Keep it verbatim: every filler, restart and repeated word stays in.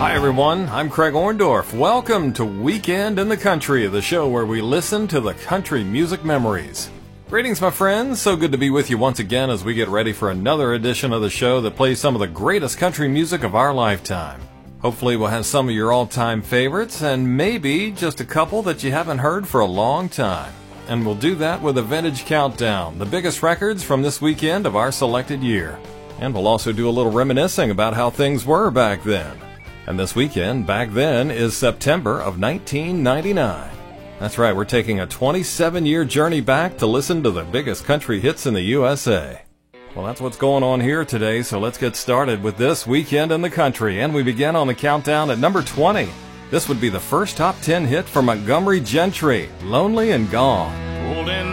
Hi everyone, I'm Craig Orndorff. Welcome to Weekend in the Country, the show where we listen to the country music memories. Greetings my friends, so good to be with you once again as we get ready for another edition of the show that plays some of the greatest country music of our lifetime. Hopefully we'll have some of your all-time favorites and maybe just a couple that you haven't heard for a long time. And we'll do that with a vintage countdown, the biggest records from this weekend of our selected year. And we'll also do a little reminiscing about how things were back then. And this weekend, back then, is September of nineteen ninety-nine. That's right, we're taking a twenty-seven year journey back to listen to the biggest country hits in the U S A. Well, that's what's going on here today, so let's get started with this Weekend in the Country. And we begin on the countdown at number twenty. This would be the first top ten hit for Montgomery Gentry, Lonely and Gone.